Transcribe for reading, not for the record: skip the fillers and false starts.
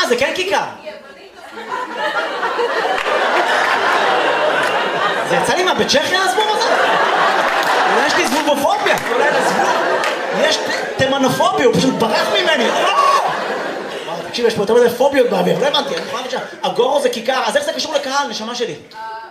זה כן כיכר. זה יצא לי מה, בצ'כיה הזבוב הזה? אולי יש לי זבובופוביה, אולי לזבוב. יש תימנופוביה, הוא פשוט ברח ממני. תקשיב, יש פה יותר מדי פוביות באוויר, לא הבנתי, אני חושב שהגורו זה כיכר, אז איך זה קשור לקהל, נשמה שלי?